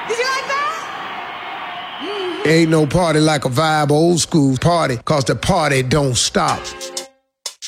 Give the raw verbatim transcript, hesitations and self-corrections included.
Did you like that? Mm-hmm. Ain't no party like a vibe old school party, cause the party don't stop.